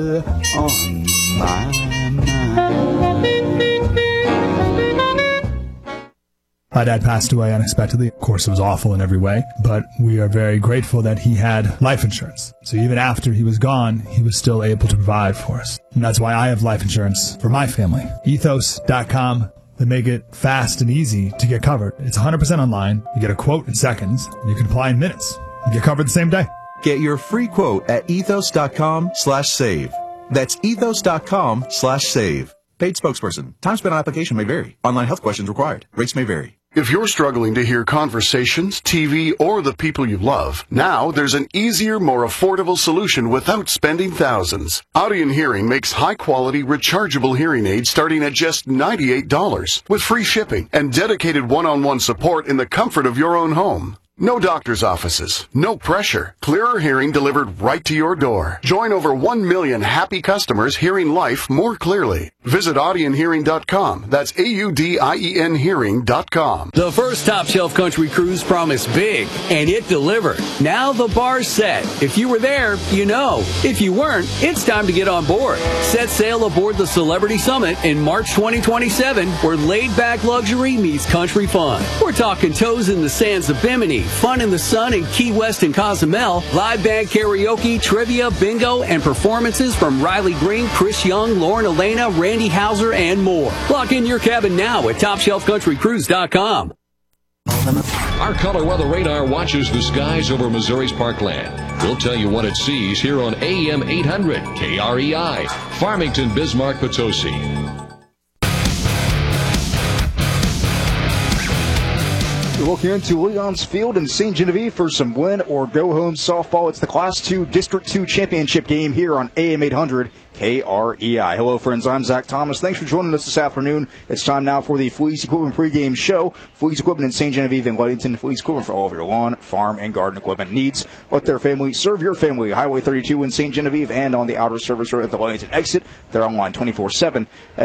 On my mind. My dad passed away unexpectedly. Of course, it was awful in every way, but we are very grateful that he had life insurance. So even after he was gone, he was still able to provide for us. And that's why I have life insurance for my family. Ethos.com. They make it fast and easy to get covered. It's 100% online. You get a quote in seconds. You can apply in minutes. You get covered the same day. Get your free quote at ethos.com/save. That's ethos.com/save. Paid spokesperson. Time spent on application may vary. Online health questions required. Rates may vary. If you're struggling to hear conversations, TV, or the people you love, now there's an easier, more affordable solution without spending thousands. Audion Hearing makes high-quality, rechargeable hearing aids starting at just $98 with free shipping and dedicated one-on-one support in the comfort of your own home. No doctor's offices, no pressure. Clearer hearing delivered right to your door. Join over 1 million happy customers hearing life more clearly. Visit audionhearing.com. That's AUDIEN hearing.com. The first Top Shelf Country Cruise promised big, and it delivered. Now the bar's set. If you were there, you know. If you weren't, it's time to get on board. Set sail aboard the Celebrity Summit in March 2027, where laid-back luxury meets country fun. We're talking toes in the sands of Bimini, fun in the sun in Key West and Cozumel, live band karaoke, trivia, bingo, and performances from Riley Green, Chris Young, Lauren Elena, Randy Hauser, and more. Lock in your cabin now at TopShelfCountryCruise.com. Our color weather radar watches the skies over Missouri's parkland. We'll tell you what it sees here on AM 800 KREI, Farmington, Bismarck, Potosi. Welcome into Leon's Field in St. Genevieve for some win-or-go-home softball. It's the Class 2 District 2 Championship game here on AM 800 KREI. Hello, friends. I'm Zach Thomas. Thanks for joining us this afternoon. It's time now for the Fleece Equipment pregame show. Fleece Equipment in St. Genevieve and Ludington. Fleece Equipment for all of your lawn, farm, and garden equipment needs. Let their family serve your family. Highway 32 in St. Genevieve and on the outer service road at the Ludington exit. They're online 24/7 at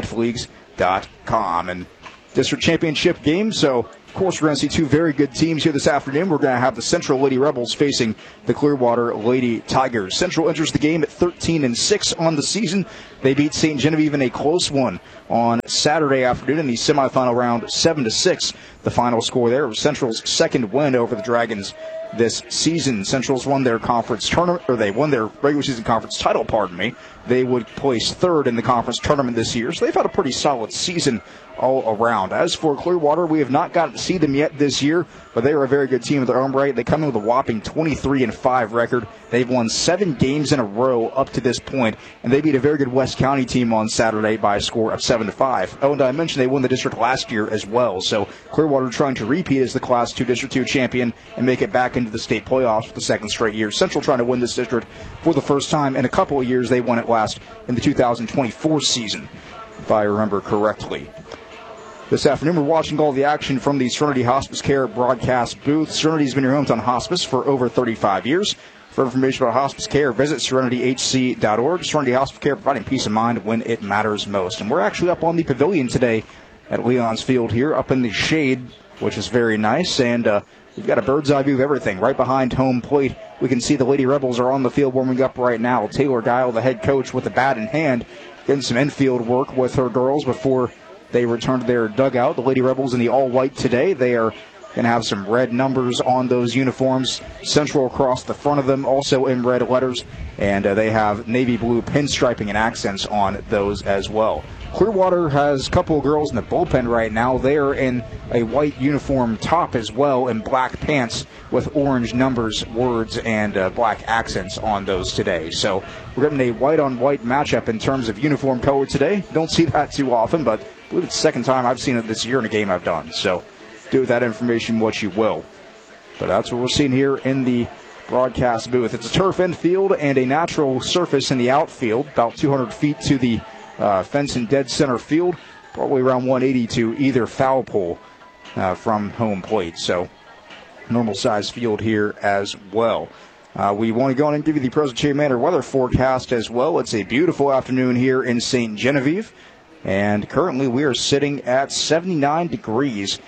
fleegs.com. And District Championship game, so of course we're going to see two very good teams here this afternoon. We're going to have the Central Lady Rebels facing the Clearwater Lady Tigers. Central enters the game at 13-6 on the season. They beat St. Genevieve in a close one on Saturday afternoon in the semifinal round, 7-6. The final score there was Central's second win over the Dragons this season. Central's won their conference tournament, or they won their regular season conference title, pardon me. They would place third in the conference tournament this year, so they've had a pretty solid season all around. As for Clearwater, we have not gotten to see them yet this year, but they are a very good team of their own right. They come in with a whopping 23-5 record. They've won 7 games in a row up to this point, and they beat a very good West County team on Saturday by a score of 7-5. Oh, and I mentioned they won the district last year as well, so Clearwater trying to repeat as the Class 2 District 2 champion and make it back into the state playoffs for the second straight year. Central trying to win this district for the first time in a couple of years. They won it last in the 2024 season, if I remember correctly. This afternoon, we're watching all the action from the Serenity Hospice Care broadcast booth. Serenity's been your hometown hospice for over 35 years. For information about hospice care, visit serenityhc.org. Serenity Hospice Care, providing peace of mind when it matters most. And we're actually up on the pavilion today at Leon's Field here, up in the shade, which is very nice. And we've got a bird's eye view of everything right behind home plate. We can see the Lady Rebels are on the field warming up right now. Taylor Dial, the head coach, with the bat in hand, getting some infield work with her girls before they return to their dugout. The Lady Rebels in the all-white today. They are going to have some red numbers on those uniforms. Central across the front of them, also in red letters. And they have navy blue pinstriping and accents on those as well. Clearwater has a couple of girls in the bullpen right now. They are in a white uniform top as well and black pants with orange numbers, words, and black accents on those today. So we're getting a white-on-white matchup in terms of uniform color today. Don't see that too often, but I believe it's the second time I've seen it this year in a game I've done. So do with that information what you will. But that's what we're seeing here in the broadcast booth. It's a turf infield and a natural surface in the outfield, about 200 feet to the fence in dead center field, probably around 180 to either foul pole from home plate. So normal size field here as well. We want to go on and give you the Presbyterian Manor weather forecast as well. It's a beautiful afternoon here in St. Genevieve, and currently we are sitting at 79 degrees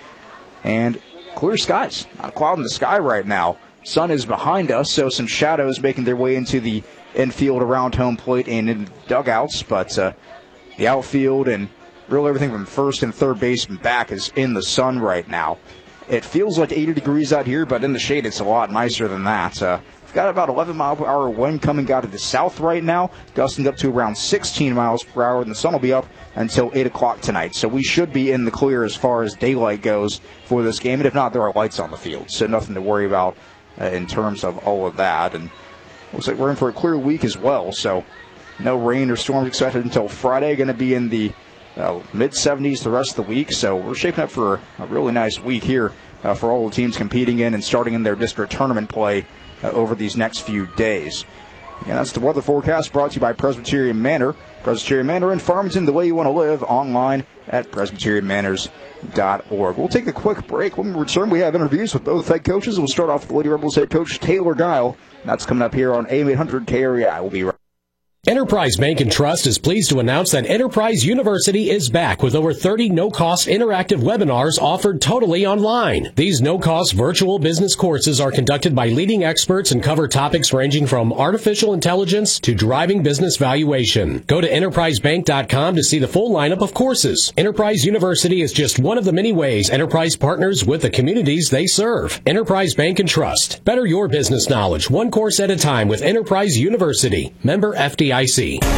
and clear skies. Not a cloud in the sky right now. Sun is behind us, so some shadows making their way into the infield around home plate and in the dugouts, but the outfield and really everything from first and third base and back is in the sun right now. It feels like 80 degrees out here, but in the shade it's a lot nicer than that. We've got about 11-mile-per-hour wind coming out of the south right now, gusting up to around 16 miles per hour, and the sun will be up until 8 o'clock tonight. So we should be in the clear as far as daylight goes for this game, and if not, there are lights on the field, so nothing to worry about in terms of all of that. And looks like we're in for a clear week as well, so no rain or storms expected until Friday. Going to be in the mid-70s the rest of the week, so we're shaping up for a really nice week here for all the teams competing in and starting in their district tournament play over these next few days. And that's the weather forecast brought to you by Presbyterian Manor. Presbyterian Manor in Farmington, the way you want to live, online at PresbyterianManors.org. We'll take a quick break. When we return, we have interviews with both head coaches. We'll start off with the Lady Rebels head coach Taylor Guile. That's coming up here on AM 800 KREI. We'll be right back. Enterprise Bank & Trust is pleased to announce that Enterprise University is back with over 30 no-cost interactive webinars offered totally online. These no-cost virtual business courses are conducted by leading experts and cover topics ranging from artificial intelligence to driving business valuation. Go to enterprisebank.com to see the full lineup of courses. Enterprise University is just one of the many ways Enterprise partners with the communities they serve. Enterprise Bank & Trust. Better your business knowledge, one course at a time with Enterprise University. Member FDIC. We're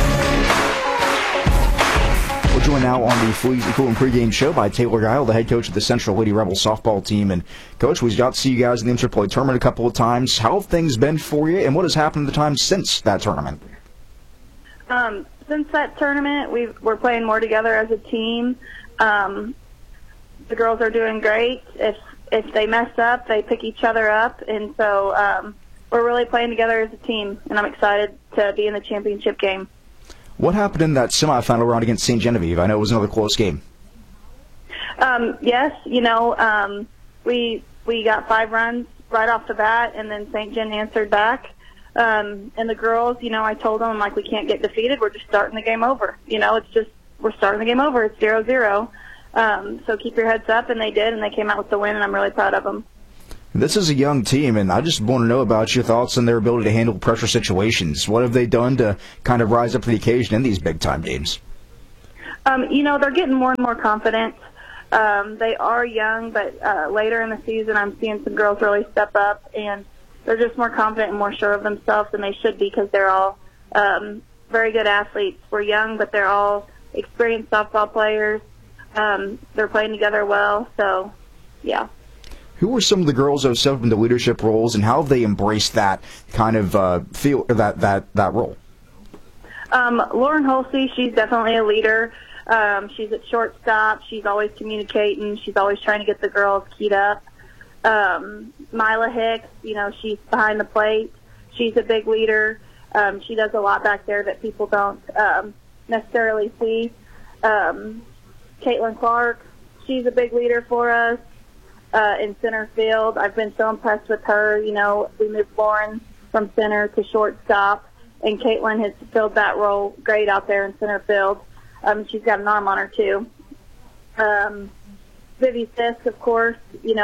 joined now on the Fleas and Coolin pregame show by Taylor Guile, the head coach of the Central Lady Rebels softball team. And, Coach, we've got to see you guys in the interplay tournament a couple of times. How have things been for you, and what has happened in the time since that tournament? Since that tournament, we're playing more together as a team. The girls are doing great. If they mess up, they pick each other up. And so we're really playing together as a team, and I'm excited to be in the championship game. What happened in that semifinal round against St. Genevieve? I know it was another close game. Yes, we got 5 runs right off the bat, and then St. Gen answered back. And the girls, I told them, we can't get defeated. We're just starting the game over. We're starting the game over. It's 0-0. So keep your heads up, and they did, and they came out with the win, and I'm really proud of them. This is a young team, and I just want to know about your thoughts on their ability to handle pressure situations. What have they done to kind of rise up to the occasion in these big-time games? They're getting more and more confident. They are young, but later in the season I'm seeing some girls really step up, and they're just more confident and more sure of themselves than they should be because they're all very good athletes. We're young, but they're all experienced softball players. They're playing together well, so, yeah. Who are some of the girls that have stepped into leadership roles, and how have they embraced that kind of that role? Lauren Holsey, she's definitely a leader. She's at shortstop. She's always communicating. She's always trying to get the girls keyed up. Mila Hicks, she's behind the plate. She's a big leader. She does a lot back there that people don't necessarily see. Caitlin Clark, she's a big leader for us. In center field, I've been so impressed with her. We moved Lauren from center to shortstop, and Caitlin has filled that role great out there in center field. She's got an arm on her, too. Vivi Sisk, of course,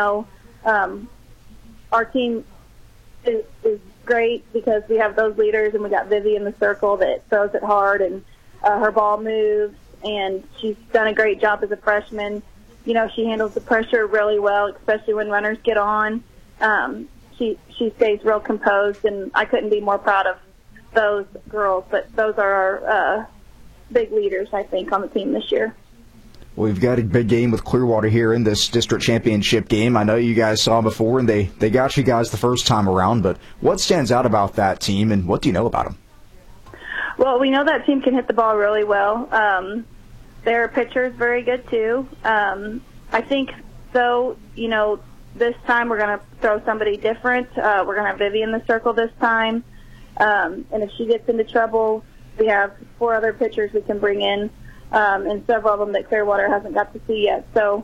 our team is great because we have those leaders, and we got Vivi in the circle that throws it hard, and her ball moves, and she's done a great job as a freshman. She handles the pressure really well, especially when runners get on. She stays real composed, and I couldn't be more proud of those girls. But those are our big leaders, I think, on the team this year. Well, we've got a big game with Clearwater here in this district championship game. I know you guys saw before, and they got you guys the first time around. But what stands out about that team, and what do you know about them? Well, we know that team can hit the ball really well. Their pitcher's very good, too. I think, though, this time we're going to throw somebody different. We're going to have Vivi in the circle this time. And if she gets into trouble, we have 4 other pitchers we can bring in, and several of them that Clearwater hasn't got to see yet. So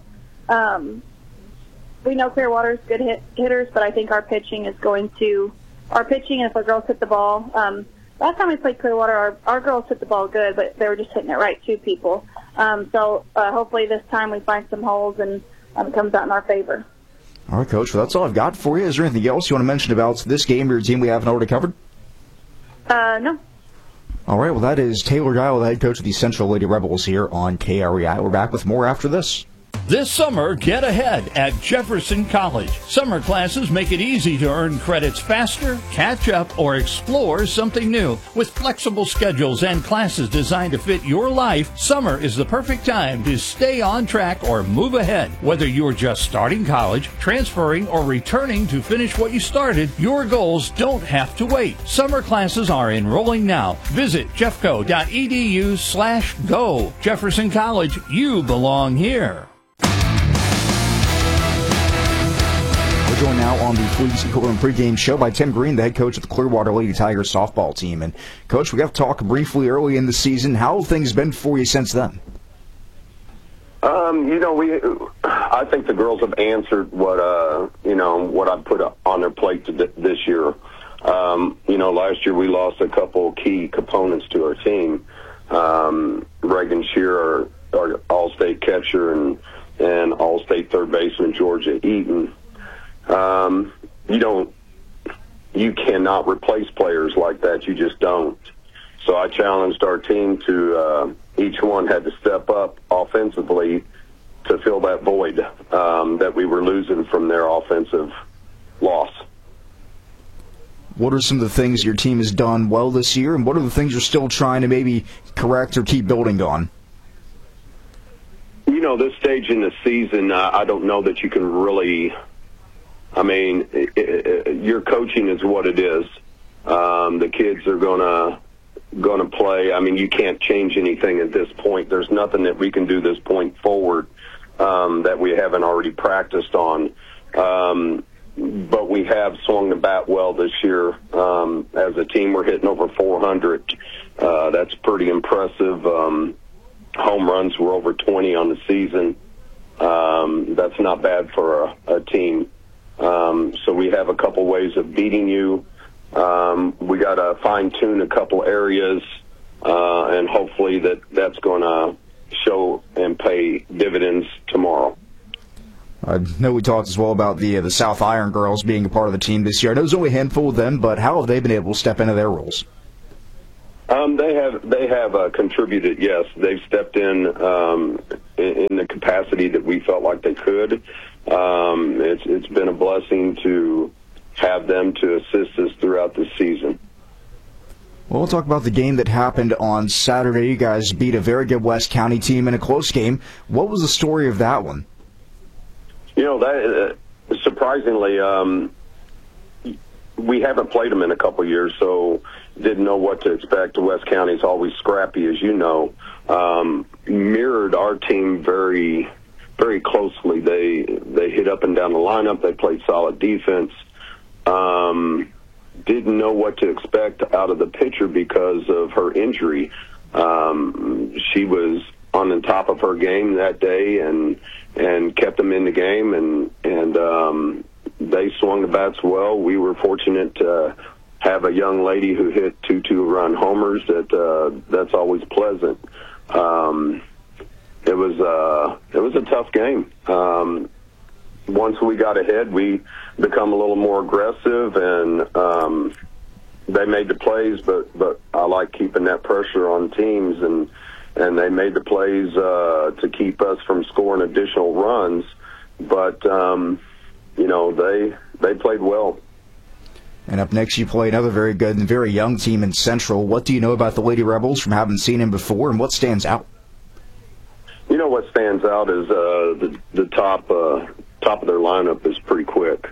we know Clearwater's good hitters, but I think our pitching, and if our girls hit the ball, last time we played Clearwater, our girls hit the ball good, but they were just hitting it right to people. So hopefully this time we find some holes and it comes out in our favor. All right, Coach. Well, that's all I've got for you. Is there anything else you want to mention about this game or your team we haven't already covered? No. All right, well, that is Taylor Dial, the head coach of the Central Lady Rebels here on KREI. We're back with more after this. This summer, get ahead at Jefferson College. Summer classes make it easy to earn credits faster, catch up, or explore something new. With flexible schedules and classes designed to fit your life, summer is the perfect time to stay on track or move ahead. Whether you're just starting college, transferring, or returning to finish what you started, your goals don't have to wait. Summer classes are enrolling now. Visit jeffco.edu/go. Jefferson College, you belong here. We're joined now on the Fleets Equipment pregame show by Tim Green, the head coach of the Clearwater Lady Tigers softball team. And, Coach, we got to talk briefly early in the season. How have things been for you since then? I think the girls have answered what I put on their plate this year. Last year we lost a couple key components to our team. Reagan Shearer, our all-state catcher, and all-state third baseman Georgia Eaton. You cannot replace players like that. You just don't. So I challenged our team to each one had to step up offensively to fill that void that we were losing from their offensive loss. What are some of the things your team has done well this year, and what are the things you're still trying to maybe correct or keep building on? This stage in the season, I don't know that you can really. Your coaching is what it is. The kids are gonna play. You can't change anything at this point. There's nothing that we can do this point forward that we haven't already practiced on. But we have swung the bat well this year. As a team, we're hitting over 400. That's pretty impressive. Home runs were over 20 on the season. That's not bad for a team. So we have a couple ways of beating you. We got to fine-tune a couple areas, and hopefully that's going to show and pay dividends tomorrow. I know we talked as well about the South Iron girls being a part of the team this year. I know there's only a handful of them, but how have they been able to step into their roles? They have contributed. Yes, they've stepped in the capacity that we felt like they could. It's been a blessing to have them to assist us throughout the season. Well, we'll talk about the game that happened on Saturday. You guys beat a very good West County team in a close game. What was the story of that one? That surprisingly, we haven't played them in a couple years, so didn't know what to expect. West County's always scrappy, as you know. Mirrored our team very, very closely. They hit up and down the lineup. They played solid defense. Didn't know what to expect out of the pitcher because of her injury. She was on the top of her game that day and kept them in the game, and they swung the bats well. We were fortunate to have a young lady who hit 2 2-run homers. That's always pleasant. It was a tough game. Once we got ahead, we become a little more aggressive, and they made the plays. But I like keeping that pressure on teams, and they made the plays to keep us from scoring additional runs. But they played well. And up next, you play another very good and very young team in Central. What do you know about the Lady Rebels from having seen them before, and what stands out? What stands out is the top of their lineup is pretty quick.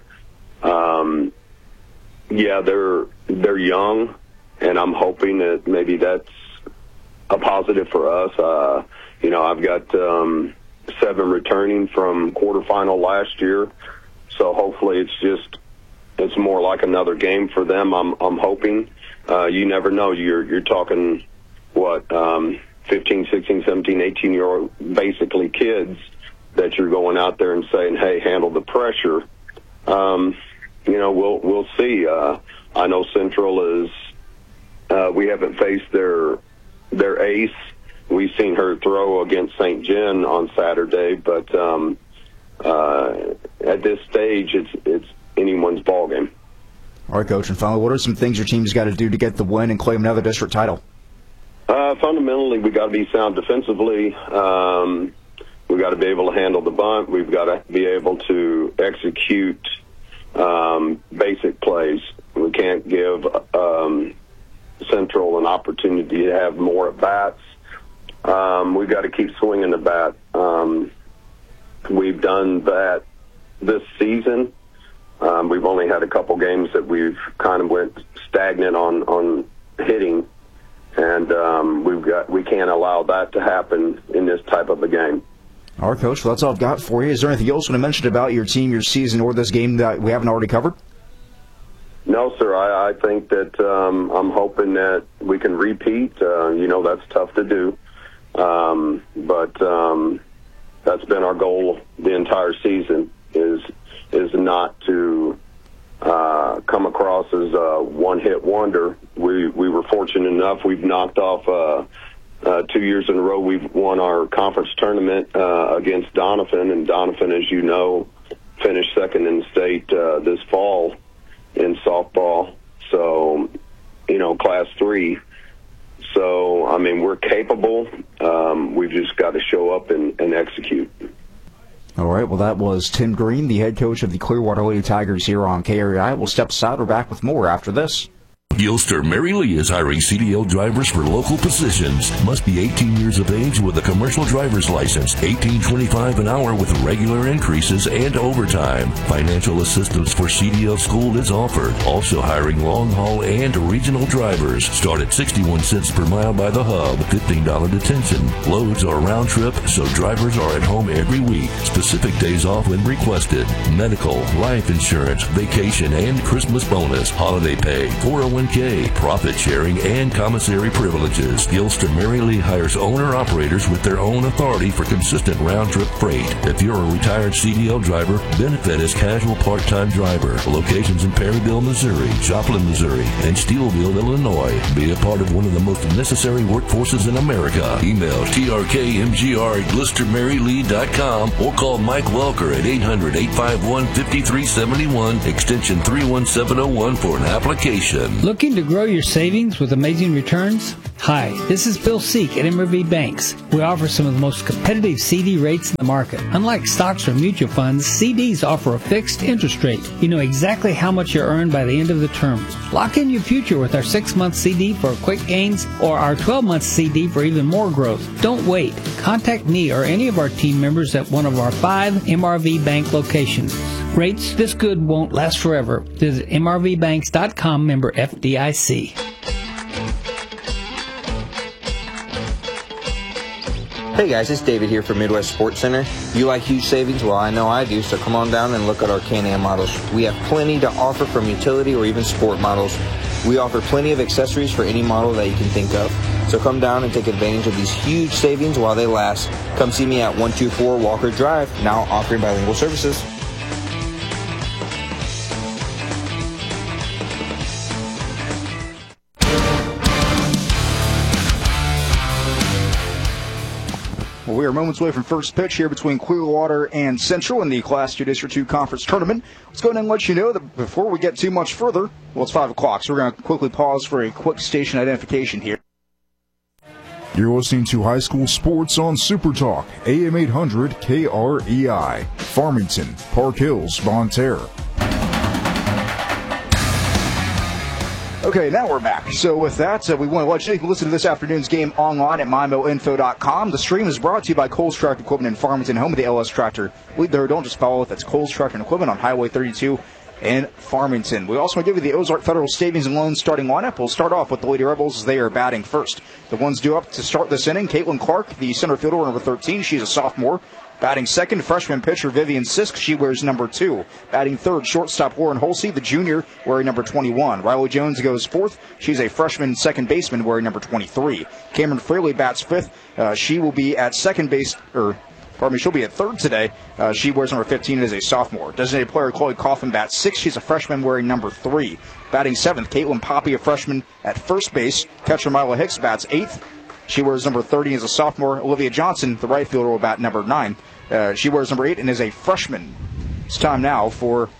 They're young, and I'm hoping that maybe that's a positive for us. I've got 7 returning from quarterfinal last year, so hopefully it's more like another game for them. I'm hoping. You never know. You're talking 15, 16, 17, 18-year-old basically kids that you're going out there and saying, hey, handle the pressure. We'll see. I know Central is we haven't faced their ace. We've seen her throw against St. John on Saturday, but at this stage, it's anyone's ball game. All right, Coach, and finally, what are some things your team's got to do to get the win and claim another district title? Fundamentally, we got to be sound defensively. We got to be able to handle the bunt. We've got to be able to execute basic plays. We can't give Central an opportunity to have more at bats. We've got to keep swinging the bat. We've done that this season. We've only had a couple games that we've kind of went stagnant on hitting, and we can't allow that to happen in this type of a game. All right, Coach, well, that's all I've got for you. Is there anything else you want to mention about your team, your season, or this game that we haven't already covered? No, sir. I think that I'm hoping that we can repeat. That's tough to do, but that's been our goal the entire season. Is not to come across as a one-hit wonder. We were fortunate enough. We've knocked off 2 years in a row. We've won our conference tournament against Doniphan, and Doniphan, as you know, finished second in the state this fall in softball. So, Class 3. So, we're capable. We've just got to show up and execute. All right, well, that was Tim Green, the head coach of the Clearwater Lady Tigers here on KREI. We'll step aside. We're back with more after this. Gilster Mary Lee is hiring CDL drivers for local positions. Must be 18 years of age with a commercial driver's license. $18.25 an hour with regular increases and overtime. Financial assistance for CDL school is offered. Also hiring long haul and regional drivers. Start at 61 cents per mile by the hub. $15 detention. Loads are round trip, so drivers are at home every week. Specific days off when requested. Medical, life insurance, vacation, and Christmas bonus. Holiday pay, 401k, profit sharing, and commissary privileges. Gilster Mary Lee hires owner-operators with their own authority for consistent round-trip freight. If you're a retired CDL driver, benefit as casual part-time driver. Locations in Perryville, Missouri, Joplin, Missouri, and Steelville, Illinois. Be a part of one of the most necessary workforces in America. Email trkmgr@GlisterMaryLee.com or call Mike Welker at 800-851-5371, extension 31701 for an application. Looking to grow your savings with amazing returns? Hi, this is Bill Seek at MRV Banks. We offer some of the most competitive CD rates in the market. Unlike stocks or mutual funds, CDs offer a fixed interest rate. You know exactly how much you earn by the end of the term. Lock in your future with our 6-month CD for quick gains or our 12-month CD for even more growth. Don't wait. Contact me or any of our team members at one of our 5 MRV Bank locations. Rates this good won't last forever. Visit mrvbanks.com, member FDIC. Hey guys, it's David here from Midwest Sports Center. You like huge savings? Well, I know I do, so come on down and look at our Can-Am models. We have plenty to offer from utility or even sport models. We offer plenty of accessories for any model that you can think of. So come down and take advantage of these huge savings while they last. Come see me at 124 Walker Drive, now offering bilingual services. Well, we are moments away from first pitch here between Clearwater and Central in the Class 2 District 2 Conference Tournament. Let's go ahead and let you know that before we get too much further, well, it's 5 o'clock, so we're going to quickly pause for a quick station identification here. You're listening to high school sports on Super Talk, AM 800 KREI, Farmington, Park Hills, Bonne Terre. Okay, now we're back. So with that, we want to let you listen to this afternoon's game online at MyMoInfo.com. The stream is brought to you by Coles Tractor Equipment in Farmington, home of the LS Tractor. There, don't just follow it. That's Coles Tractor and Equipment on Highway 32 in Farmington. We also want to give you the Ozark Federal Savings and Loan starting lineup. We'll start off with the Lady Rebels as they are batting first. The ones due up to start this inning, Caitlin Clark, the center fielder, number 13. She's a sophomore. Batting second, freshman pitcher Vivian Sisk. She wears number 2. Batting third, shortstop Lauren Holsey, the junior, wearing number 21. Riley Jones goes fourth. She's a freshman second baseman wearing number 23. Cameron Fraley bats fifth. She will be at second base, she'll be at third today. She wears number 15 and is a sophomore. Designated player Chloe Coffin bats 6th. She's a freshman wearing number 3. Batting 7th, Caitlin Poppy, a freshman at first base. Catcher Mila Hicks bats 8th. She wears number 30 as a sophomore. Olivia Johnson, the right fielder, will bat number 9. She wears number 8 and is a freshman. It's time now for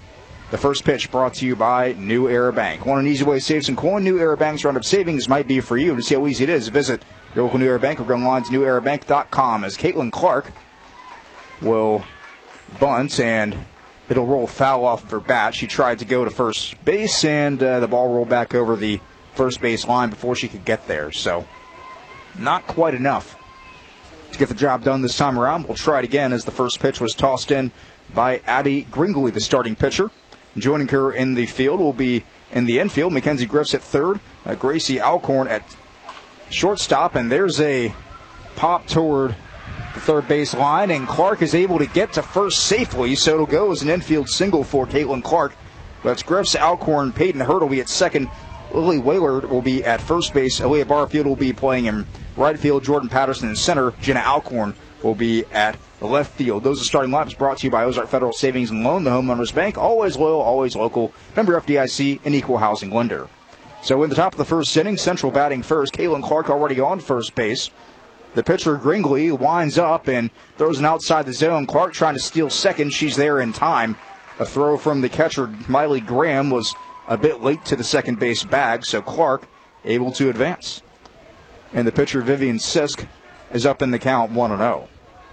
The first pitch brought to you by New Era Bank. Want an easy way to save some coin? New Era Bank's Roundup Savings might be for you. To see how easy it is, visit your local New Era Bank or go online to newerabank.com as Caitlin Clark will bunt, and it'll roll foul off of her bat. She tried to go to first base, and the ball rolled back over the first base line before she could get there. So not quite enough to get the job done this time around. We'll try it again as the first pitch was tossed in by Abby Gringley, the starting pitcher. Joining her in the field will be in the infield, Mackenzie Griffiths at third, Gracie Alcorn at shortstop, and there's a pop toward the third base line, and Clark is able to get to first safely, so it'll go as an infield single for Caitlin Clark. That's Griffiths, Alcorn, Peyton Hurd will be at second, Lily Waylard will be at first base, Aaliyah Barfield will be playing in right field, Jordan Patterson in center, Jenna Alcorn will be at the left field. Those are starting lineups brought to you by Ozark Federal Savings and Loan, the Homeowners Bank. Always loyal, always local. Member FDIC, an equal housing lender. So in the top of the first inning, Central batting first. Caitlin Clark already on first base. The pitcher, Gringley, winds up and throws an outside the zone. Clark trying to steal second. She's there in time. A throw from the catcher, Miley Graham, was a bit late to the second base bag, so Clark able to advance. And the pitcher, Vivian Sisk, is up in the count 1-0.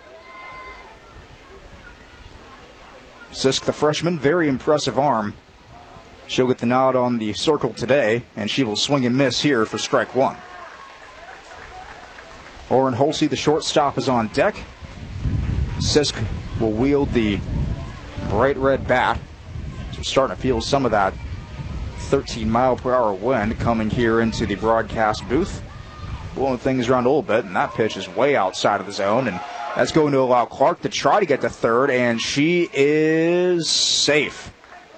Sisk, the freshman, very impressive arm. She'll get the nod on the circle today, and she will swing and miss here for strike one. Lauren Holsey, the shortstop, is on deck. Sisk will wield the bright red bat. So we're starting to feel some of that 13-mile-per-hour wind coming here into the broadcast booth, blowing things around a little bit, and that pitch is way outside of the zone, and that's going to allow Clark to try to get to third, and she is safe.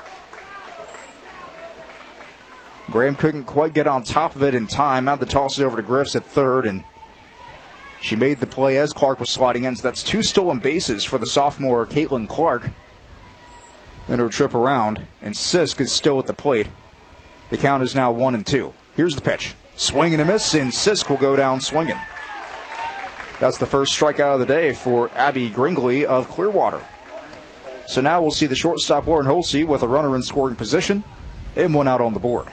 Graham couldn't quite get on top of it in time. Now the toss it over to Griffiths at third, and she made the play as Clark was sliding in. So that's 2 stolen bases for the sophomore Caitlin Clark in her trip around, and Sisk is still at the plate. The count is now 1-2. Here's the pitch. Swing and a miss, and Sisk will go down swinging. That's the first strikeout of the day for Abby Gringley of Clearwater. So now we'll see the shortstop, Lauren Holsey, with a runner in scoring position and one out on the board.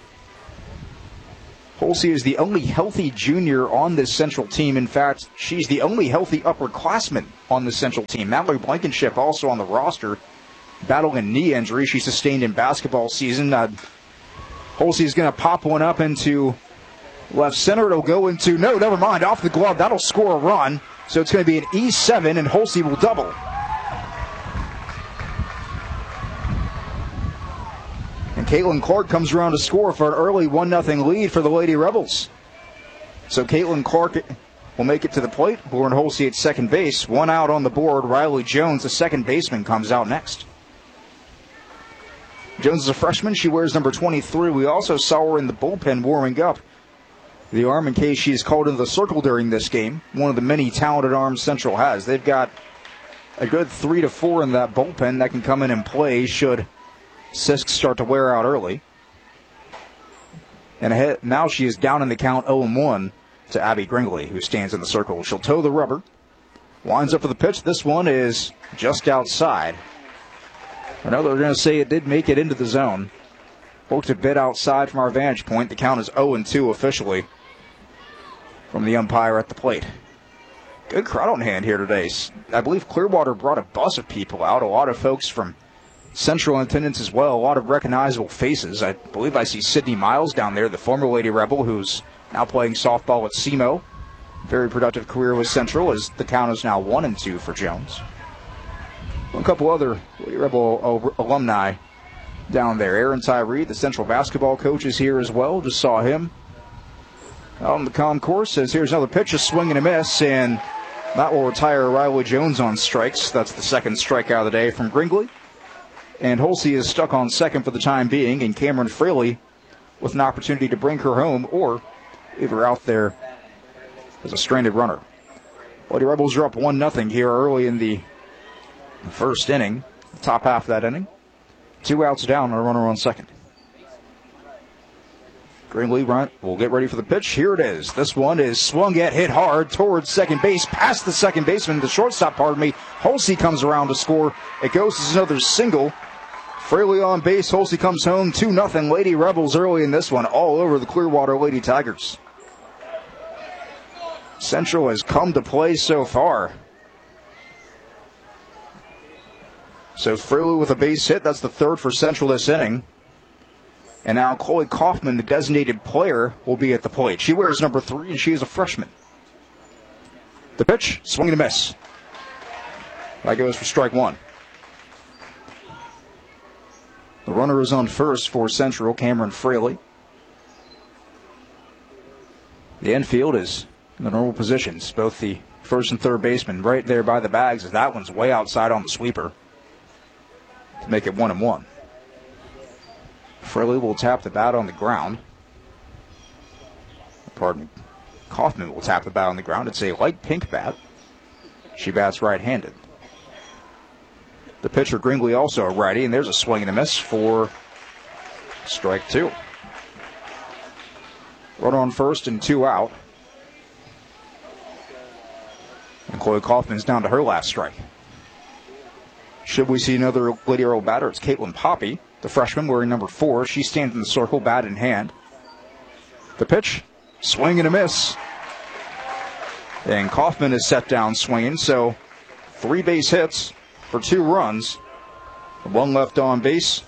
Holsey is the only healthy junior on this Central team. In fact, she's the only healthy upperclassman on the Central team. Mallory Blankenship also on the roster, battling a knee injury she sustained in basketball season. Holsey is going to pop one up into left center. It'll go into, no, never mind, off the glove. That'll score a run. So it's going to be an E7, and Holsey will double. And Caitlin Clark comes around to score for an early 1-0 lead for the Lady Rebels. So Caitlin Clark will make it to the plate. Lauren Holsey at second base. One out on the board. Riley Jones, the second baseman, comes out next. Jones is a freshman. She wears number 23. We also saw her in the bullpen warming up the arm in case she is called into the circle during this game. One of the many talented arms Central has. They've got a good 3 to 4 in that bullpen that can come in and play should Sisk start to wear out early. And now she is down in the count 0-1 to Abby Gringley, who stands in the circle. She'll toe the rubber. Winds up for the pitch. This one is just outside. I know they're going to say it did make it into the zone. Poked a bit outside from our vantage point. The count is 0-2 officially from the umpire at the plate. Good crowd on hand here today. I believe Clearwater brought a bus of people out. A lot of folks from Central in attendance as well. A lot of recognizable faces. I believe I see Sydney Miles down there, the former Lady Rebel, who's now playing softball at SEMO. Very productive career with Central, as the count is now 1-2 for Jones. A couple other Lady Rebel alumni down there. Aaron Tyree, the Central basketball coach, is here as well. Just saw him out on the concourse. As here's another pitch, a swing and a miss, and that will retire Riley Jones on strikes. That's the second strikeout of the day from Gringley. And Holsey is stuck on second for the time being, and Cameron Fraley with an opportunity to bring her home or leave her out there as a stranded runner. Lady Rebels are up 1-0 here early in the first inning, the top half of that inning. 2 outs down and a runner on second. Gringley will get ready for the pitch. Here it is. This one is swung at, hit hard towards second base, past the second baseman, the shortstop, pardon me. Holsey comes around to score. It goes as another single Fraley on base. Holsey comes home 2-0. Lady Rebels early in this one, all over the Clearwater Lady Tigers. Central has come to play so far. So Fraley with a base hit. That's the third for Central this inning. And now Chloe Kaufman, the designated player, will be at the plate. She wears number 3, and she is a freshman. The pitch, swing and a miss. That goes for strike 1. The runner is on first for Central, Cameron Fraley. The infield is in the normal positions. Both the first and third baseman right there by the bags, as that one's way outside on the sweeper to make it 1-1. Fraley will tap the bat on the ground. Pardon me. Kaufman will tap the bat on the ground. It's a light pink bat. She bats right-handed. The pitcher, Gringley, also a righty, and there's a swing and a miss for strike 2. Runner on first and 2 out. And Chloe Kaufman's down to her last strike. Should we see another Lady Earl batter? It's Caitlin Poppy, the freshman wearing number 4. She stands in the circle, bat in hand. The pitch, swing and a miss. And Kaufman is set down swinging, so 3 base hits for 2 runs. 1 left on base.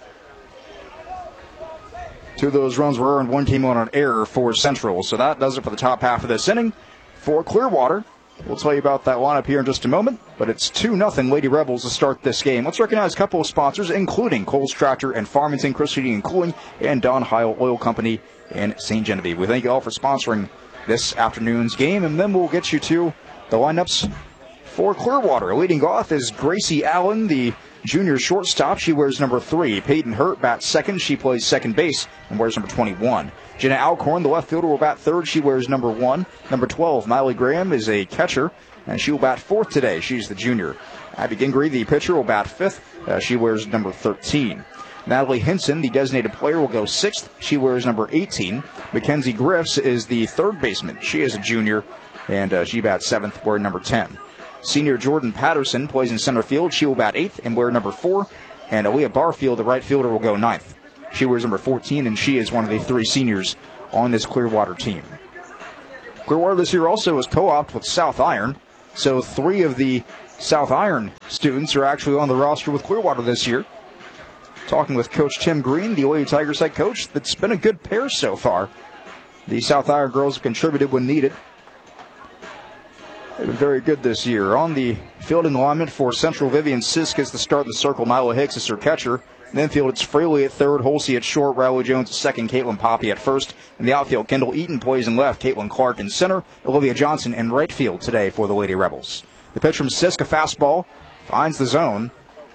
2 of those runs were earned. 1 came on an error for Central. So that does it for the top half of this inning for Clearwater. We'll tell you about that lineup here in just a moment, but it's 2-0 Lady Rebels to start this game. Let's recognize a couple of sponsors, including Coles Tractor and Farmington, Chris Heating and Cooling, and Don Heil Oil Company in St. Genevieve. We thank you all for sponsoring this afternoon's game, and then we'll get you to the lineups for Clearwater. Leading off is Gracie Allen, the junior shortstop. She wears number 3. Peyton Hurt bats second. She plays second base and wears number 21. Jenna Alcorn, the left fielder, will bat third. She wears number 1. Number 12, Miley Graham, is a catcher, and she will bat fourth today. She's the junior. Abby Gingrey, the pitcher, will bat fifth. She wears number 13. Natalie Hinson, the designated player, will go 6th. She wears number 18. Mackenzie Griffs is the third baseman. She is a junior, and she bats 7th, wearing number 10. Senior Jordan Patterson plays in center field. She will bat 8th and wear number 4. And Aaliyah Barfield, the right fielder, will go 9th. She wears number 14, and she is one of the 3 seniors on this Clearwater team. Clearwater this year also is co-opted with South Iron. So 3 of the South Iron students are actually on the roster with Clearwater this year. Talking with Coach Tim Green, the Lady Tigers head coach, that's been a good pair so far. The South Iron girls have contributed when needed. They've been very good this year. On the fielding alignment for Central, Vivian Sisk is the start of the circle. Milo Hicks is her catcher. In the infield, it's Fraley at third, Holsey at short, Riley Jones at second, Caitlin Poppy at first. In the outfield, Kendall Eaton plays in left, Caitlin Clark in center, Olivia Johnson in right field today for the Lady Rebels. The pitch from Sisk, a fastball, finds the zone.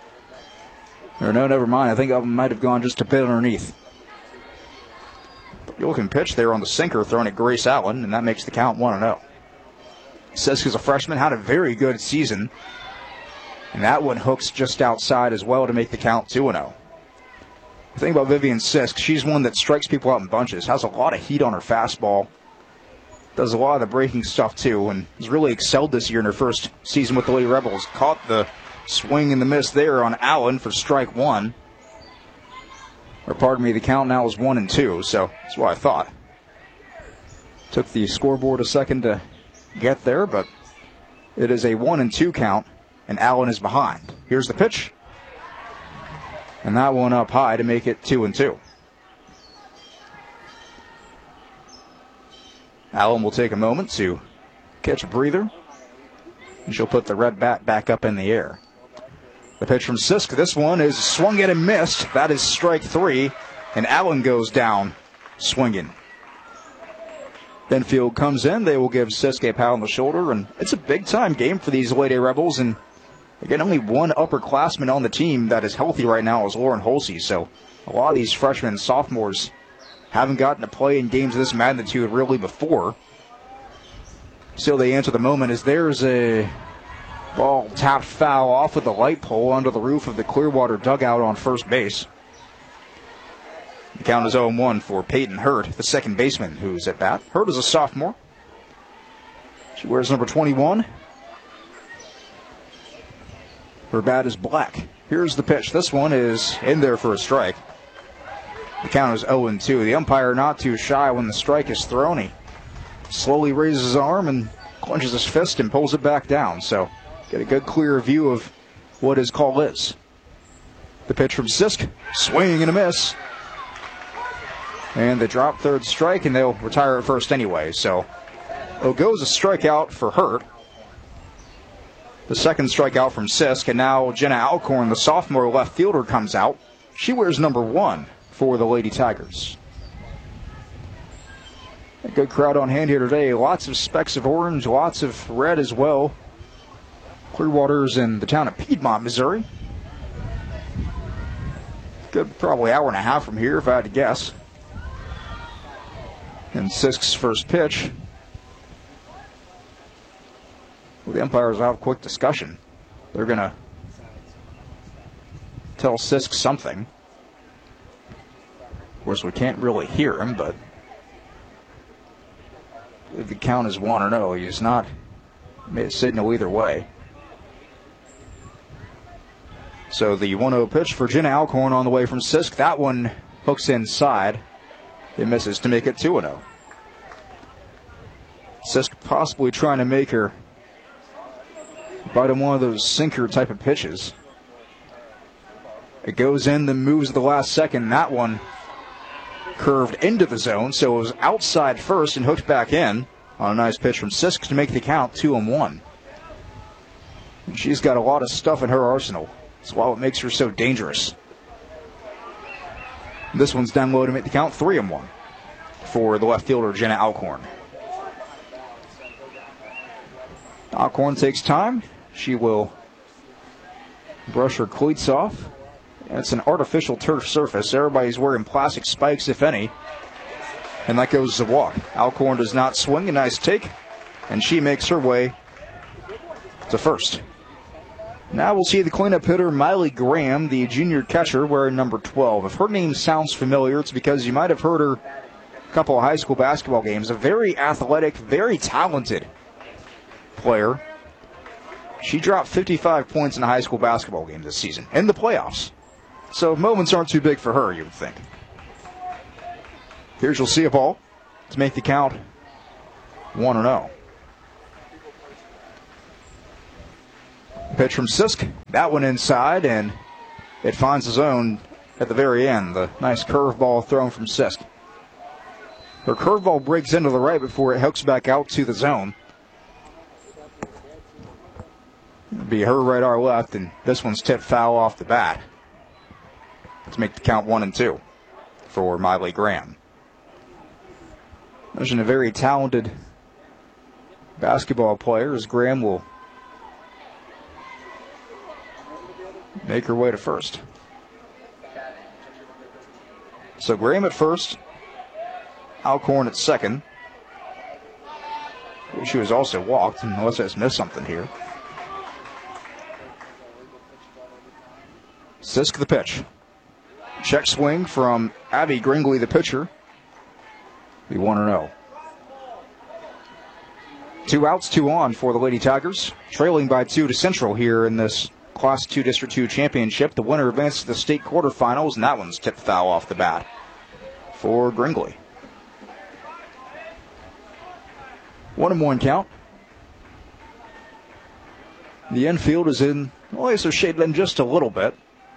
Or no, never mind. I think I might have gone just a bit underneath. You're looking pitch there on the sinker, thrown at Grace Allen, and that makes the count 1-0. Sisk is a freshman, had a very good season. And that one hooks just outside as well to make the count 2-0. The thing about Vivian Sisk, she's one that strikes people out in bunches, has a lot of heat on her fastball, does a lot of the breaking stuff too, and has really excelled this year in her first season with the Lady Rebels. Caught the swing and the miss there on Allen for strike 1. Or pardon me, the count now is 1-2, so that's what I thought. Took the scoreboard a second to get there, but it is a 1-2 count, and Allen is behind. Here's the pitch. And that one up high to make it 2-2. Allen will take a moment to catch a breather, and she'll put the red bat back up in the air. The pitch from Sisk, this one is swung at and missed. That is strike 3, and Allen goes down swinging. Benfield comes in. They will give Sisk a pat on the shoulder, and it's a big-time game for these Lady Rebels, and again, only one upperclassman on the team that is healthy right now is Lauren Holsey, so a lot of these freshmen and sophomores haven't gotten to play in games of this magnitude really before. So they answer the moment as there's a ball tapped foul off of the light pole under the roof of the Clearwater dugout on first base. The count is 0-1 for Peyton Hurt, the second baseman who's at bat. Hurt is a sophomore. She wears number 21. Her bat is black Here's the pitch. This one is in there for a strike. The count is 0-2. The umpire not too shy when the strike is thrown. He slowly raises his arm and clenches his fist and pulls it back down. So get a good clear view of what his call is. The pitch from Sisk, swing and a miss. And they drop third strike, and they'll retire at first anyway. So it goes a strikeout for Hurt. The second strikeout from Sisk, and now Jenna Alcorn, the sophomore left fielder, comes out. She wears number 1 for the Lady Tigers. A good crowd on hand here today. Lots of specks of orange, lots of red as well. Clearwater's in the town of Piedmont, Missouri. Good, probably hour and a half from here, if I had to guess. And Sisk's first pitch. Well, the umpires will have a quick discussion. They're going to tell Sisk something. Of course, we can't really hear him, but if the count is 1-0, he's not made a signal either way. So the 1-0 pitch for Jenna Alcorn on the way from Sisk. That one hooks inside. It misses to make it 2-0. Sisk possibly trying to make her bite on one of those sinker type of pitches. It goes in, then moves at the last second. That one curved into the zone, so it was outside first and hooked back in on a nice pitch from Sisk to make the count 2-1. And she's got a lot of stuff in her arsenal. That's why it makes her so dangerous. This one's down low to make the count 3-1 for the left fielder, Jenna Alcorn. Alcorn takes time. She will brush her cleats off. It's an artificial turf surface. Everybody's wearing plastic spikes, if any. And that goes to walk. Alcorn does not swing. A nice take. And she makes her way to first. Now we'll see the cleanup hitter, Miley Graham, the junior catcher, wearing number 12. If her name sounds familiar, it's because you might have heard her a couple of high school basketball games. A very athletic, very talented player. She dropped 55 points in a high school basketball game this season, in the playoffs. So moments aren't too big for her, you would think. Here's you'll see a ball to make the count 1-0. Pitch from Sisk. That one inside, and it finds the zone at the very end. The nice curveball thrown from Sisk. Her curveball breaks into the right before it hooks back out to the zone. It'll be her right, our left, and this one's tipped foul off the bat to make the count 1-2 for Miley Graham. There's a very talented basketball player as Graham will make her way to first. So Graham at first, Alcorn at second. She was also walked, unless I just missed something here. Sisk the pitch. Check swing from Abby Gringley, the pitcher. Be 1-0. 2 outs, 2 on for the Lady Tigers. Trailing by 2 to Central here in this Class 2 District 2 championship. The winner advances to the state quarterfinals, and that one's tipped foul off the bat for Gringley. 1-1 count. The infield is in, well, they're shaded in just a little bit.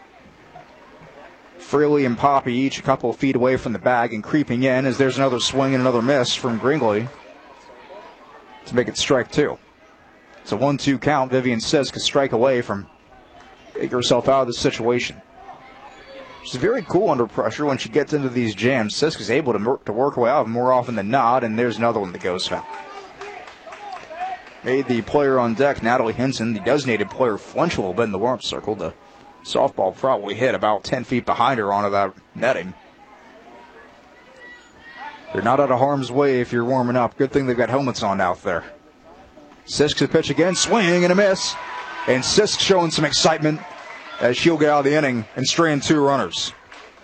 Freely and Poppy each a couple of feet away from the bag and creeping in as there's another swing and another miss from Gringley to make it strike 2. It's a 1-2 count. Vivian Sisk a strike away from getting herself out of this situation. She's very cool under pressure when she gets into these jams. Sisk is able to work her way out more often than not, and there's another one that goes foul. Made the player on deck, Natalie Henson, the designated player, flinch a little bit in the warm circle. The softball probably hit about 10 feet behind her onto that netting. They're not out of harm's way if you're warming up. Good thing they've got helmets on out there. Sisk to pitch again, swing and a miss. And Sisk showing some excitement as she'll get out of the inning and strand 2 runners.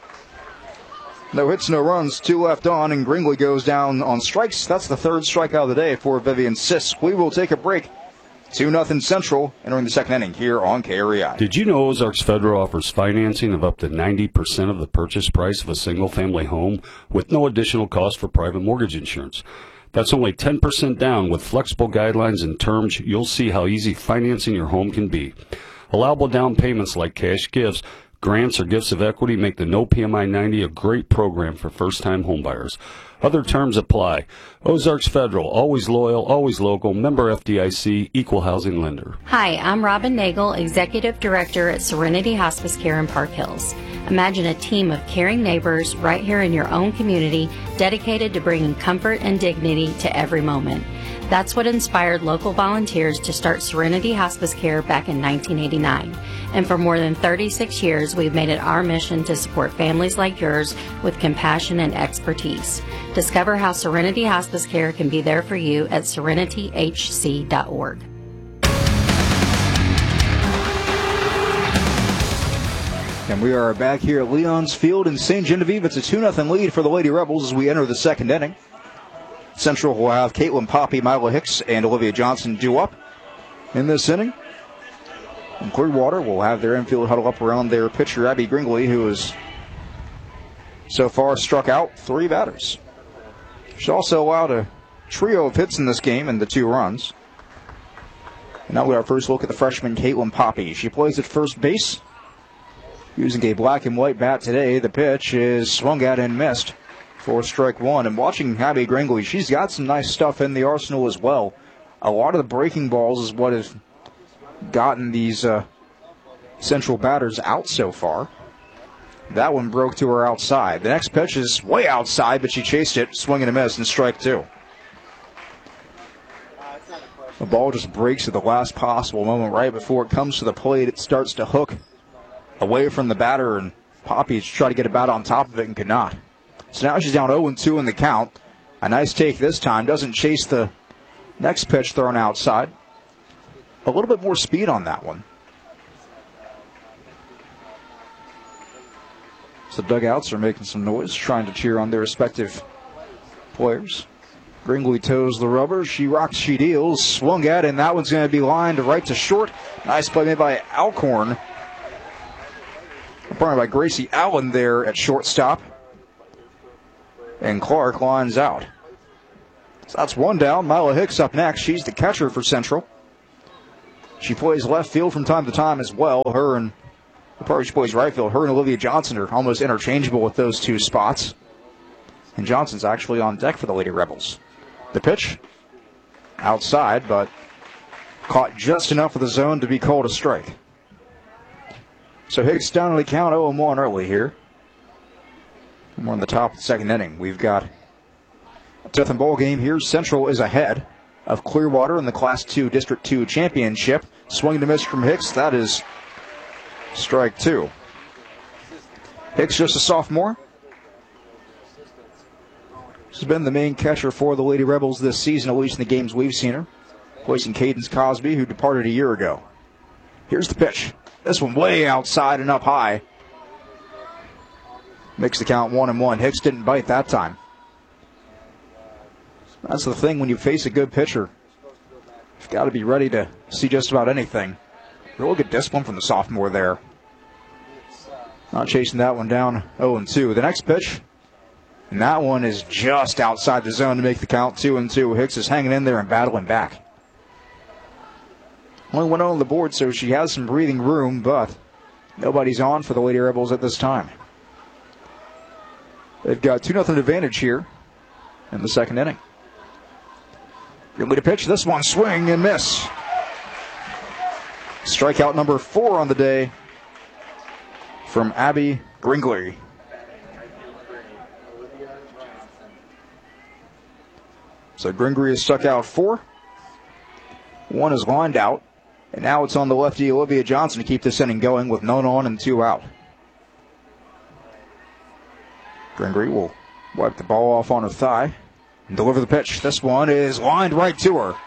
No hits, no runs, 2 left on, and Gringley goes down on strikes. That's the 3rd strikeout of the day for Vivian Sisk. We will take a break. 2-0 Central entering the second inning here on KREI. Did you know Ozarks Federal offers financing of up to 90% of the purchase price of a single-family home with no additional cost for private mortgage insurance? That's only 10% down with flexible guidelines and terms. You'll see how easy financing your home can be. Allowable down payments like cash gifts, grants, or gifts of equity make the No PMI 90 a great program for first-time homebuyers. Other terms apply. Ozarks Federal, always loyal, always local, member FDIC, equal housing lender. Hi, I'm Robin Nagel, Executive Director at Serenity Hospice Care in Park Hills. Imagine a team of caring neighbors right here in your own community dedicated to bringing comfort and dignity to every moment. That's what inspired local volunteers to start Serenity Hospice Care back in 1989. And for more than 36 years, we've made it our mission to support families like yours with compassion and expertise. Discover how Serenity Hospice Care can be there for you at serenityhc.org. And we are back here at Leon's Field in St. Genevieve. It's a 2-0 lead for the Lady Rebels as we enter the second inning. Central will have Caitlin Poppy, Mila Hicks, and Olivia Johnson due up in this inning. And Clearwater will have their infield huddle up around their pitcher, Abby Gringley, who has so far struck out 3 batters. She's also allowed a trio of hits in this game and the 2 runs. And now we have our first look at the freshman, Caitlin Poppy. She plays at first base using a black and white bat today. The pitch is swung at and missed for strike 1. And watching Abby Gringley, she's got some nice stuff in the arsenal as well. A lot of the breaking balls is what has gotten these Central batters out so far. That one broke to her outside. The next pitch is way outside, but she chased it, swing and a miss, and strike 2. The ball just breaks at the last possible moment right before it comes to the plate. It starts to hook away from the batter, and Poppy tried to get a bat on top of it and could not. So now she's down 0-2 in the count. A nice take this time. Doesn't chase the next pitch thrown outside. A little bit more speed on that one. So the dugouts are making some noise, trying to cheer on their respective players. Gringley toes the rubber. She rocks, she deals. Swung at, and that one's going to be lined right to short. Nice play made by Alcorn. Probably by Gracie Allen there at shortstop. And Clark lines out. So that's one down. Mila Hicks up next. She's the catcher for Central. She plays left field from time to time as well. She plays right field. Her and Olivia Johnson are almost interchangeable with those 2 spots. And Johnson's actually on deck for the Lady Rebels. The pitch outside, but caught just enough of the zone to be called a strike. So Hicks down in the count 0-1 early here. We're in the top of the second inning. We've got a 10th ball game here. Central is ahead of Clearwater in the Class 2 District 2 Championship. Swing and a miss from Hicks. That is strike 2. Hicks, just a sophomore. She's been the main catcher for the Lady Rebels this season, at least in the games we've seen her, placing Cadence Cosby, who departed a year ago. Here's the pitch. This one way outside and up high. Makes the count 1-1. Hicks didn't bite that time. That's the thing when you face a good pitcher. You've got to be ready to see just about anything. Real good discipline from the sophomore there. Not chasing that one down 0-2. The next pitch, and that one is just outside the zone to make the count 2-2. Hicks is hanging in there and battling back. Only one on the board, so she has some breathing room, but nobody's on for the Lady Rebels at this time. They've got 2-0 advantage here in the second inning. Gringley to pitch. This one swing and miss. Strikeout number 4 on the day from Abby Gringley. So Gringley has struck out 4. One is lined out. And now it's on the lefty Olivia Johnson to keep this inning going with none on and 2 out. Gringley will wipe the ball off on her thigh and deliver the pitch. This one is lined right to her.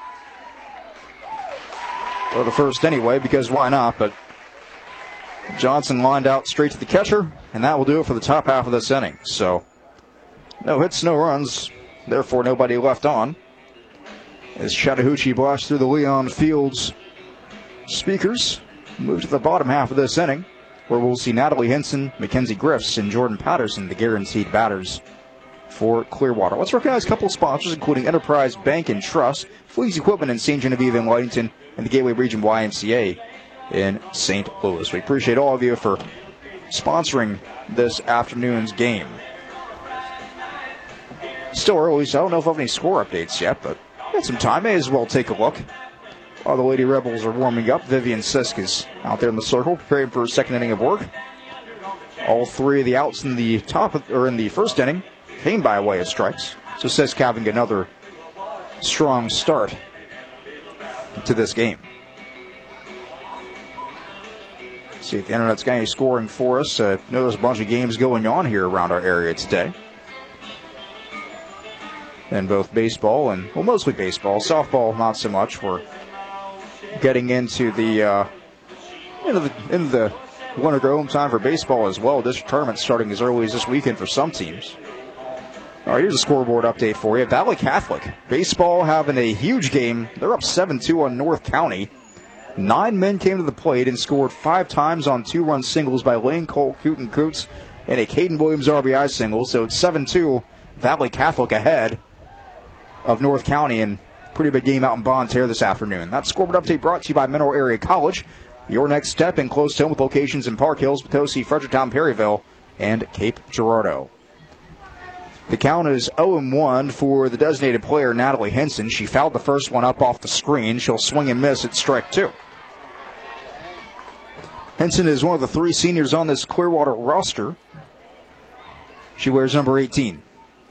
Go to first anyway, because why not? But Johnson lined out straight to the catcher, and that will do it for the top half of this inning. So no hits, no runs, therefore nobody left on. as Chattahoochee blasts through the Leon Fields speakers. Move to the bottom half of this inning, where we'll see Natalie Henson, Mackenzie Griffs, and Jordan Patterson, the guaranteed batters for Clearwater. Let's recognize a couple of sponsors, including Enterprise Bank and Trust, Fleas Equipment in St. Genevieve and Lightington, and the Gateway Region YMCA in St. Louis. We appreciate all of you for sponsoring this afternoon's game. Still early, so I don't know if I have any score updates yet, but got some time. May as well take a look. While the Lady Rebels are warming up, Vivian Sisk is out there in the circle, preparing for her second inning of work. All three of the outs in the in the first inning came by way of strikes. So Sisk having another strong start to this game. See if the internet's got any scoring for us. I know there's a bunch of games going on here around our area today. And both baseball and, well, mostly baseball. Softball, not so much. We're getting into the winter go home time for baseball as well. District tournament starting as early as this weekend for some teams. All right, here's a scoreboard update for you. Valley Catholic baseball having a huge game. They're up 7-2 on North County. 9 men came to the plate and scored 5 times on 2-run singles by Lane Colt, Cooten Coots, and a Caden Williams RBI single. So it's 7-2, Valley Catholic ahead of North County, and pretty big game out in Bonne Terre this afternoon. That scoreboard update brought to you by Mineral Area College. Your next step in close to home with locations in Park Hills, Potosi, Fredericktown, Perryville, and Cape Girardeau. The count is 0-1 for the designated player, Natalie Henson. She fouled the first one up off the screen. She'll swing and miss at strike 2. Henson is one of the 3 seniors on this Clearwater roster. She wears number 18.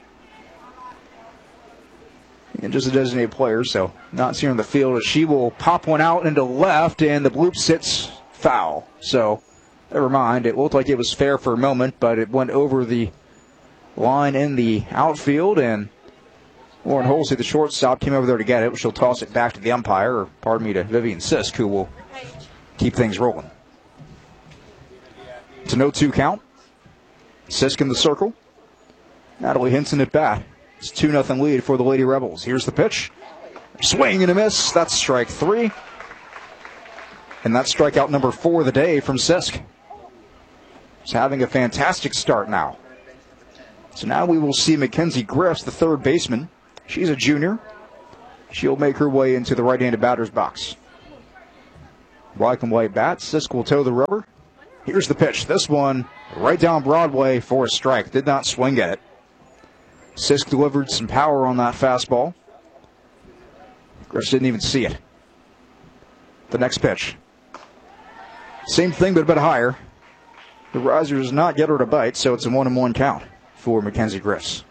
And just a designated player, so not seeing her in the field. As she will pop one out into left, and the bloop sits foul. So, never mind. It looked like it was fair for a moment, but it went over the line in the outfield, and Lauren Holsey, the shortstop, came over there to get it. She'll toss it back to the umpire, or pardon me, to Vivian Sisk, who will keep things rolling. It's a 0-2 count. Sisk in the circle. Natalie Henson at bat. It's 2-0 lead for the Lady Rebels. Here's the pitch. Swing and a miss. That's strike 3. And that's strikeout number 4 of the day from Sisk. She's having a fantastic start now. So now we will see Mackenzie Griffs, the third baseman. She's a junior. She'll make her way into the right-handed batter's box. Black and white bat. Sisk will toe the rubber. Here's the pitch. This one right down Broadway for a strike. Did not swing at it. Sisk delivered some power on that fastball. Griffs didn't even see it. The next pitch. Same thing, but a bit higher. The riser does not get her to bite, so it's a 1-1 count for Mackenzie Griffs.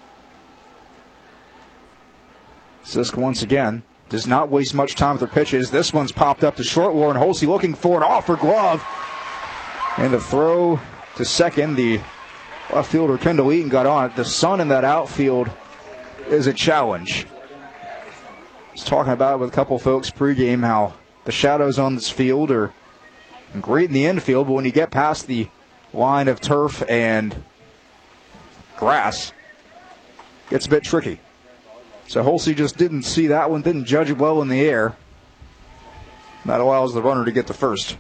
Sisk once again does not waste much time with her pitches. This one's popped up to short. Lauren Holsey looking for an off her glove. And the throw to second, the left fielder Kendall Eaton got on it. The sun in that outfield is a challenge. I was talking about it with a couple folks pregame, how the shadows on this field are great in the infield, but when you get past the line of turf and grass, it gets a bit tricky. So Holsey just didn't see that one, didn't judge it well in the air. That allows the runner to get to first.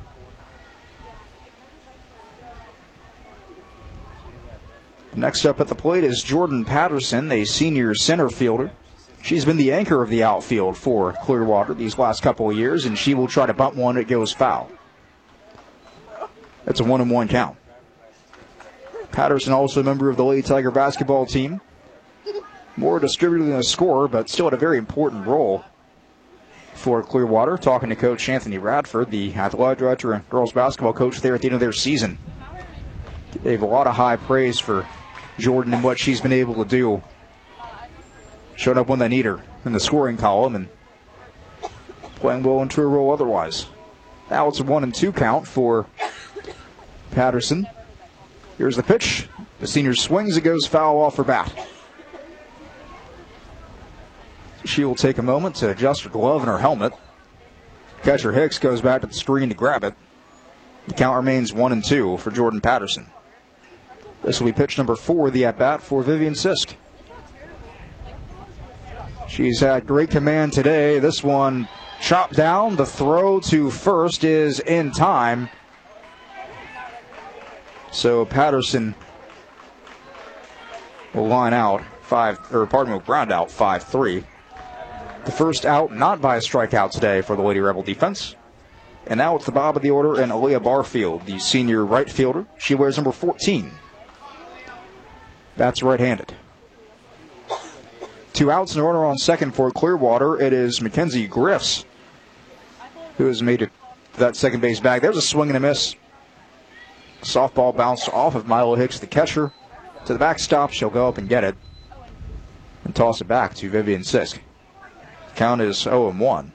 Next up at the plate is Jordan Patterson, a senior center fielder. She's been the anchor of the outfield for Clearwater these last couple of years, and she will try to bunt one that goes foul. That's a 1-1 count. Patterson also a member of the Lady Tiger basketball team. More a distributor than a scorer, but still had a very important role for Clearwater. Talking to Coach Anthony Radford, the athletic director and girls basketball coach there at the end of their season. They have a lot of high praise for Jordan and what she's been able to do. Showing up when they need her in the scoring column and playing well into a role otherwise. Now it's a 1-2 count for Patterson. Here's the pitch. The senior swings. It goes foul off her bat. She will take a moment to adjust her glove and her helmet. Catcher Hicks goes back to the screen to grab it. The count remains 1-2 for Jordan Patterson. This will be pitch number 4 of the at-bat for Vivian Sisk. She's had great command today. This one chopped down. The throw to first is in time. So Patterson will line out ground out 5-3. The first out, not by a strikeout today for the Lady Rebel defense. And now it's the bottom of the order, and Aaliyah Barfield, the senior right fielder. She wears number 14. That's right-handed. 2 outs and a runner on second for Clearwater. It is Mackenzie Griffs who has made it that second base bag. There's a swing and a miss. Softball bounced off of Milo Hicks, the catcher, to the backstop. She'll go up and get it and toss it back to Vivian Sisk. Count is 0-1.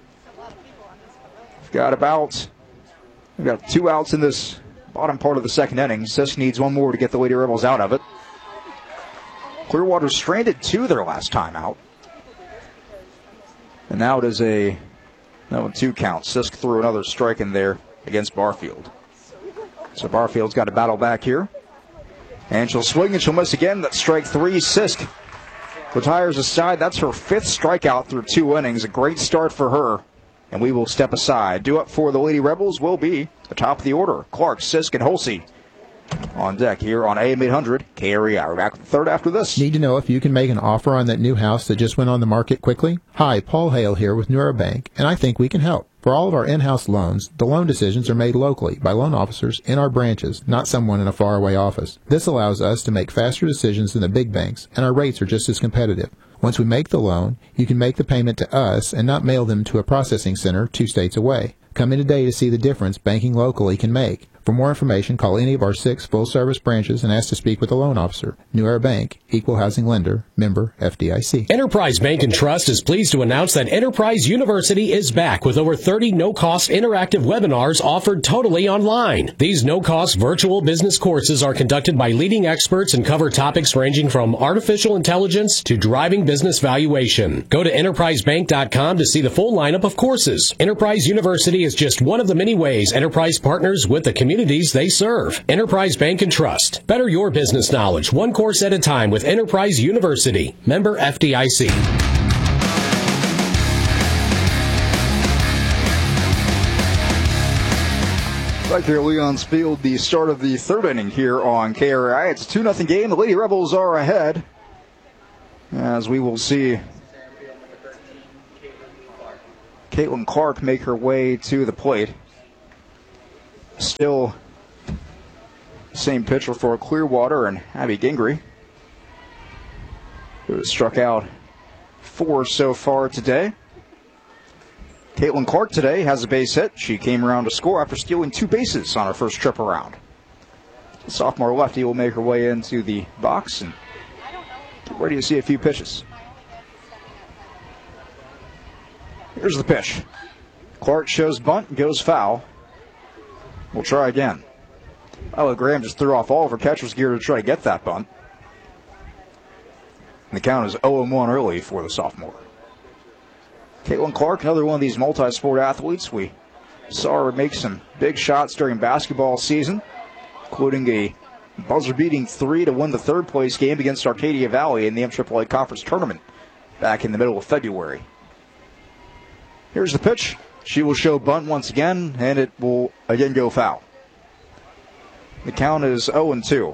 We've got 2 outs in this bottom part of the second inning. Sisk needs 1 more to get the Lady Rebels out of it. Clearwater stranded 2 their last time out. And now it is a 2 count. Sisk threw another strike in there against Barfield. So Barfield's got to battle back here. And she'll swing and she'll miss again. That's strike 3. Sisk retires aside. That's her 5th strikeout through 2 innings. A great start for her. And we will step aside. Due up for the Lady Rebels will be the top of the order. Clark, Sisk, and Holsey on deck here on AM 800 KREI. We're back with the third after this. Need to know if you can make an offer on that new house that just went on the market quickly? Hi, Paul Hale here with Nura Bank, and I think we can help. For all of our in-house loans, the loan decisions are made locally by loan officers in our branches, not someone in a faraway office. This allows us to make faster decisions than the big banks, and our rates are just as competitive. Once we make the loan, you can make the payment to us and not mail them to a processing center 2 states away. Come in today to see the difference banking locally can make. For more information, call any of our 6 full-service branches and ask to speak with a loan officer. New Era Bank, Equal Housing Lender, member FDIC. Enterprise Bank and Trust is pleased to announce that Enterprise University is back with over 30 no-cost interactive webinars offered totally online. These no-cost virtual business courses are conducted by leading experts and cover topics ranging from artificial intelligence to driving business valuation. Go to enterprisebank.com to see the full lineup of courses. Enterprise University is just one of the many ways Enterprise partners with the communities they serve. Enterprise Bank and Trust. Better your business knowledge, one course at a time with Enterprise University. Member FDIC. Back here at Leon's Field, the start of the third inning here on KRI. It's a 2-0 game. The Lady Rebels are ahead. As we will see Caitlin Clark make her way to the plate. Still same pitcher for Clearwater and Abby Gingrey, who has struck out 4 so far today. Caitlin Clark today has a base hit. She came around to score after stealing 2 bases on her first trip around. The sophomore lefty will make her way into the box and get ready to see a few pitches. Here's the pitch. Clark shows bunt and goes foul. We'll try again. Ella Graham just threw off all of her catcher's gear to try to get that bunt. And the count is 0-1 early for the sophomore. Caitlin Clark, another one of these multi-sport athletes. We saw her make some big shots during basketball season, including a buzzer-beating 3 to win the third-place game against Arcadia Valley in the MAAA Conference Tournament back in the middle of February. Here's the pitch. She will show bunt once again, and it will again go foul. The count is 0-2.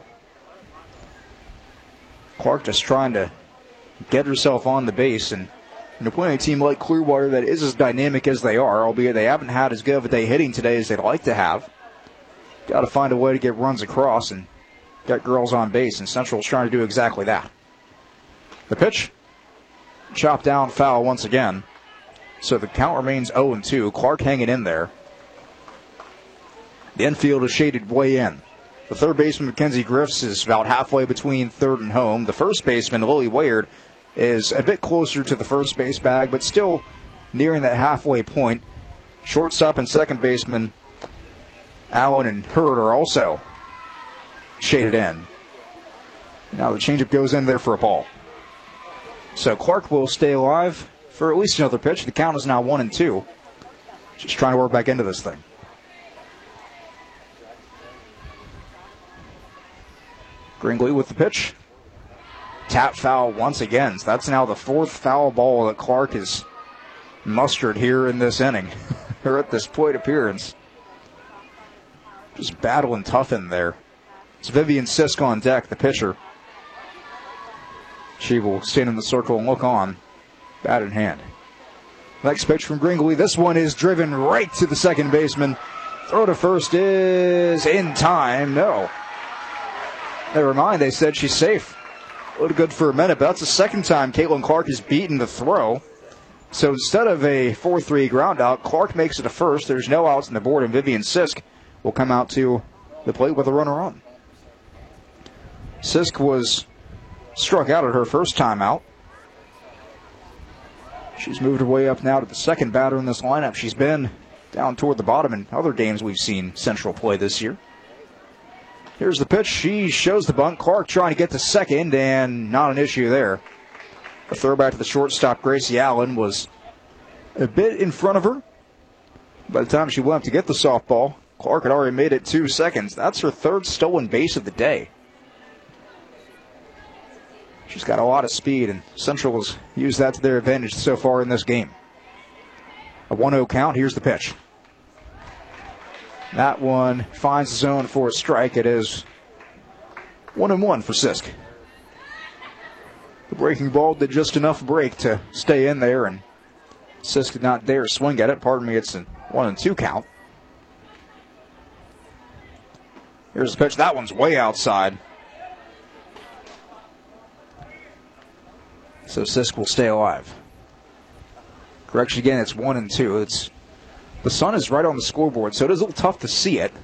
Clark just trying to get herself on the base, and you're playing a team like Clearwater that is as dynamic as they are, albeit they haven't had as good of a day hitting today as they'd like to have. Got to find a way to get runs across and get girls on base, and Central's trying to do exactly that. The pitch, chopped down, foul once again. So the count remains 0-2. Clark hanging in there. The infield is shaded way in. The third baseman, Mackenzie Griffs, is about halfway between third and home. The first baseman, Lily Wayard, is a bit closer to the first base bag, but still nearing that halfway point. Shortstop and second baseman, Allen and Hurd, are also shaded in. Now the changeup goes in there for a ball. So Clark will stay alive for at least another pitch. The count is now 1-2. Just trying to work back into this thing. Gringley with the pitch. tap foul once again. So that's now the 4th foul ball that Clark has mustered here in this inning, or at this plate appearance. Just battling tough in there. It's Vivian Sisk on deck, the pitcher. She will stand in the circle and look on, bat in hand. Next pitch from Gringley. This one is driven right to the second baseman. Throw to first is in time. No. Never mind, they said she's safe. Looked good for a minute, but that's the second time Caitlin Clark has beaten the throw. So instead of a 4-3 ground out, Clark makes it a first. There's no outs on the board, and Vivian Sisk will come out to the plate with a runner on. Sisk was struck out at her first time out. She's moved her way up now to the second batter in this lineup. She's been down toward the bottom in other games we've seen Central play this year. Here's the pitch. She shows the bunt. Clark trying to get to second, and not an issue there. A throwback to the shortstop, Gracie Allen, was a bit in front of her. By the time she went up to get the softball, Clark had already made it 2 seconds. That's her 3rd stolen base of the day. She's got a lot of speed, and Central has used that to their advantage so far in this game. A 1-0 count. Here's the pitch. That one finds the zone for a strike. It is 1-1 for Sisk. The breaking ball did just enough break to stay in there, and Sisk did not dare swing at it. Pardon me, it's a 1-2 count. Here's the pitch. That one's way outside. So Sisk will stay alive. Correction again, it's 1-2. The sun is right on the scoreboard, so it is a little tough to see it.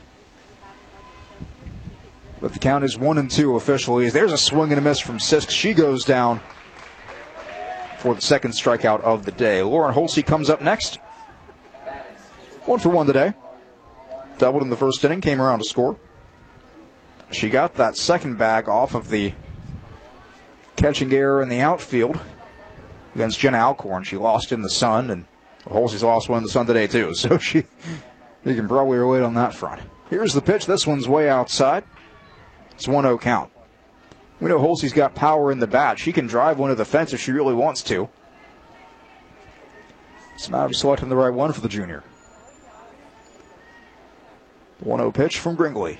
But the count is 1-2 officially. There's a swing and a miss from Sisk. She goes down for the second strikeout of the day. Lauren Holsey comes up next. 1 for 1 today. Doubled in the first inning, came around to score. She got that second bag off of the catching error in the outfield against Jenna Alcorn. She lost in the sun, and Holsey's lost one in the sun today too, so you can probably relate on that front. Here's the pitch. This one's way outside. It's 1-0 count. We know Holsey's got power in the bat. She can drive one to the fence if she really wants to. It's a matter of selecting the right one for the junior. 1-0 pitch from Gringley.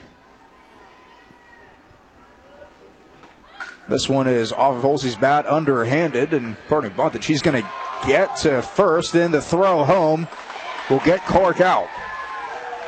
This one is off of Holsey's bat, underhanded, and bunted. She's going to get to first. Then the throw home will get Clark out.